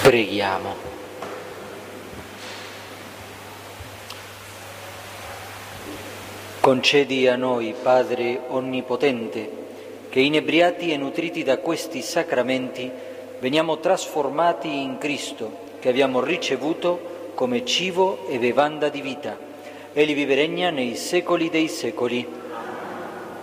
Preghiamo. Concedi a noi, Padre Onnipotente, che inebriati e nutriti da questi sacramenti veniamo trasformati in Cristo, che abbiamo ricevuto come cibo e bevanda di vita. Egli vive e regna nei secoli dei secoli.